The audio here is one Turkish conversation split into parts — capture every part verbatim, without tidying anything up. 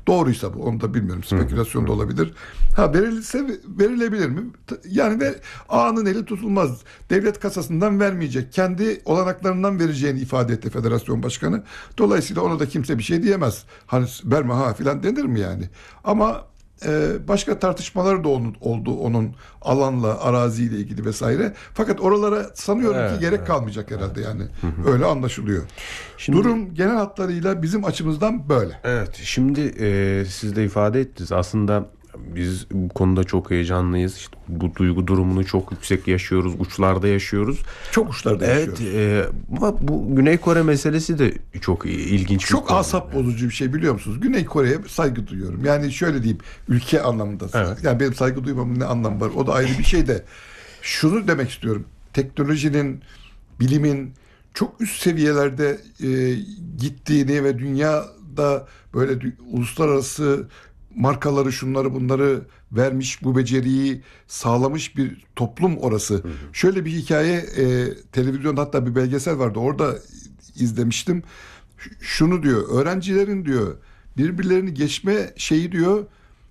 Doğruysa bu, onu da bilmiyorum. Spekülasyon da olabilir. Ha, verilse verilebilir mi? Yani ve ağanın eli tutulmaz. Devlet kasasından vermeyecek. Kendi olanaklarından vereceğini ifade etti federasyon başkanı. Dolayısıyla ona da kimse bir şey diyemez. Hani verme ha filan denir mi yani? Ama Ee, başka tartışmalar da onun, oldu onun alanla, araziyle ilgili vesaire. Fakat oralara sanıyorum evet, ki gerek evet. kalmayacak herhalde yani. Öyle anlaşılıyor. Şimdi, durum genel hatlarıyla bizim açımızdan böyle. Evet, şimdi e, siz de ifade ettiniz. Aslında biz bu konuda çok heyecanlıyız. İşte bu duygu durumunu çok yüksek yaşıyoruz, uçlarda yaşıyoruz. Çok uçlarda evet, yaşıyoruz. E, ama bu Güney Kore meselesi de çok ilginç. Çok asap bozucu bir şey, biliyor musunuz? Güney Kore'ye saygı duyuyorum. Yani şöyle diyeyim, ülke anlamında. Evet. Yani benim saygı duymamın ne anlamı var? O da ayrı bir şey de. Şunu demek istiyorum. Teknolojinin, bilimin çok üst seviyelerde e, gittiğini ve dünyada böyle dü- uluslararası markaları, şunları bunları vermiş, bu beceriyi sağlamış bir toplum orası. Hı hı. Şöyle bir hikaye, e, televizyonda hatta bir belgesel vardı, orada izlemiştim. Ş- Şunu diyor, öğrencilerin diyor birbirlerini geçme şeyi diyor,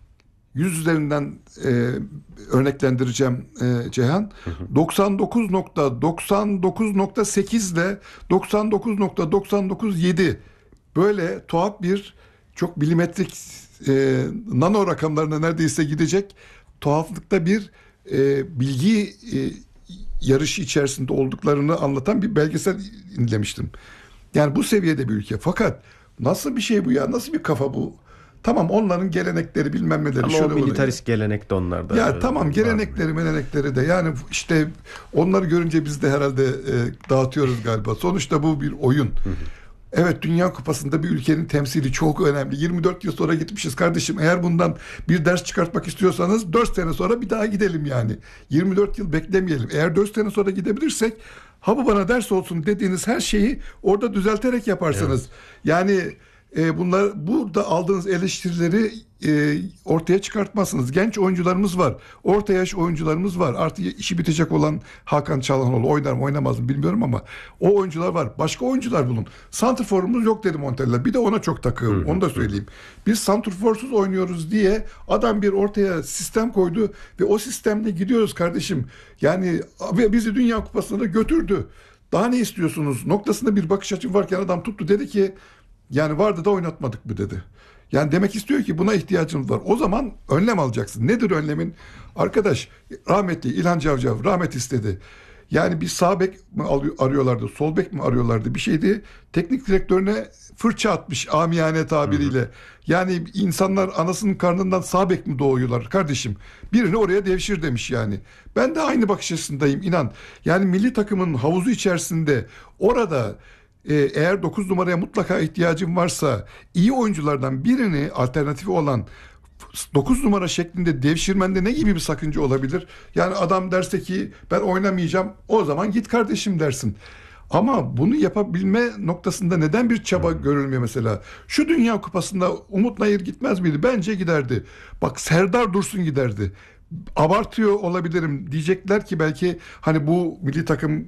yüz üzerinden e, örneklendireceğim e, Ceyhan. Hı hı. doksan dokuz nokta doksan dokuz nokta sekiz ile doksan dokuz nokta doksan dokuz yedi böyle tuhaf bir, çok milimetrik e, nano rakamlarına neredeyse gidecek tuhaflıkta bir e, bilgi e, yarışı içerisinde olduklarını anlatan bir belgesel dinlemiştim. Yani bu seviyede bir ülke. Fakat nasıl bir şey bu ya? Nasıl bir kafa bu? Tamam, onların gelenekleri bilmem neleri. Ama o militarist gelenek de onlarda. Ya tamam, gelenekleri melenekleri de yani işte onları görünce biz de herhalde e, dağıtıyoruz galiba. Sonuçta bu bir oyun. Hı hı. Evet, Dünya Kupası'nda bir ülkenin temsili çok önemli. yirmi dört yıl sonra gitmişiz kardeşim. Eğer bundan bir ders çıkartmak istiyorsanız dört sene sonra bir daha gidelim yani. yirmi dört yıl beklemeyelim. Eğer dört sene sonra gidebilirsek, ha bu bana ders olsun dediğiniz her şeyi orada düzelterek yaparsınız. Evet. Yani e, bunlar, burada aldığınız eleştirileri e, ortaya çıkartmazsınız. Genç oyuncularımız var. Orta yaş oyuncularımız var. Artık işi bitecek olan Hakan Çalhanoğlu oynar mı oynamaz mı bilmiyorum ama o oyuncular var. Başka oyuncular bulun. Santrforumuz yok dedi Montella. Bir de ona çok takığım. Onu da söyleyeyim. Biz santrforsuz oynuyoruz diye adam bir ortaya sistem koydu ve o sistemle gidiyoruz kardeşim. Yani ve bizi Dünya Kupası'na da götürdü. Daha ne istiyorsunuz? Noktasında bir bakış açım varken adam tuttu dedi ki, yani vardı da oynatmadık mı dedi. Yani demek istiyor ki buna ihtiyacımız var. O zaman önlem alacaksın. Nedir önlemin? Arkadaş, rahmetli İlhan Cavcav rahmet istedi. Yani bir sağ bek mi arıyorlardı, sol bek mi arıyorlardı, bir şeydi. Teknik direktörüne fırça atmış amiyane tabiriyle. Hı hı. Yani insanlar anasının karnından sağ bek mi doğuyorlar kardeşim? Birini oraya devşir demiş yani. Ben de aynı bakış açısındayım, inan. Yani milli takımın havuzu içerisinde orada eğer dokuz numaraya mutlaka ihtiyacım varsa iyi oyunculardan birini, alternatifi olan dokuz numara şeklinde devşirmende ne gibi bir sakınca olabilir? Yani adam derse ki ben oynamayacağım, o zaman git kardeşim dersin. Ama bunu yapabilme noktasında neden bir çaba görülmüyor mesela? Şu Dünya Kupası'nda Umut Nayır gitmez miydi? Bence giderdi. Bak, Serdar Dursun giderdi. Abartıyor olabilirim. Diyecekler ki belki hani bu milli takım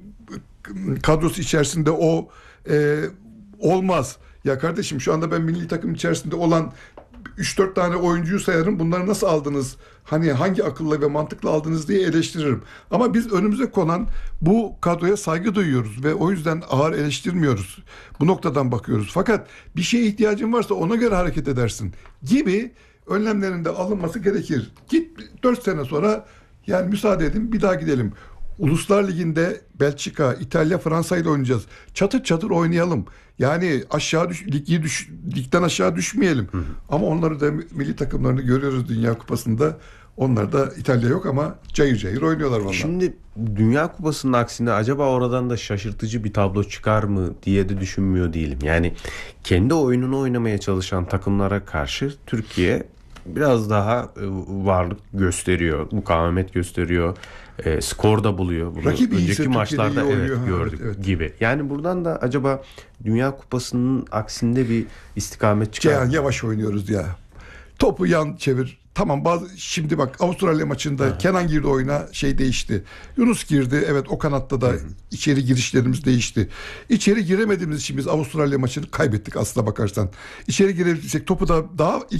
kadrosu içerisinde o e, olmaz. Ya kardeşim, şu anda ben milli takım içerisinde olan üç dört tane oyuncuyu sayarım. Bunları nasıl aldınız? Hani hangi akılla ve mantıkla aldınız diye eleştiririm. Ama biz önümüze konan bu kadroya saygı duyuyoruz ve o yüzden ağır eleştirmiyoruz. Bu noktadan bakıyoruz. Fakat bir şeye ihtiyacın varsa ona göre hareket edersin gibi önlemlerinde alınması gerekir. Git dört sene sonra, yani müsaade edin bir daha gidelim. Uluslar Ligi'nde Belçika, İtalya, Fransa ile oynayacağız. Çatır çatır oynayalım. Yani aşağı düş, ligi düş, ligden aşağı düşmeyelim. Hı hı. Ama onları da, milli takımlarını görüyoruz Dünya Kupası'nda. Onlar da, İtalya yok ama cayır cayır oynuyorlar vallahi. Şimdi Dünya Kupası'nın aksine acaba oradan da şaşırtıcı bir tablo çıkar mı diye de düşünmüyor değilim. Yani kendi oyununu oynamaya çalışan takımlara karşı Türkiye biraz daha varlık gösteriyor, mukavemet gösteriyor, e, skor da buluyor. Bunu Rakibi önceki maçlarda evet, oynuyor, gördük evet, evet. gibi. Yani buradan da acaba Dünya Kupası'nın aksinde bir istikamet çıkar Ceyhan, mı? yavaş oynuyoruz ya. Topu yan çevir. Tamam, bazı şimdi bak Avustralya maçında Aha. Kenan girdi oyuna, şey değişti. Yunus girdi. Evet, o kanatta da hı hı. içeri girişlerimiz değişti. İçeri giremediğimiz için biz Avustralya maçını kaybettik aslına bakarsan. İçeri girebilsek topu da daha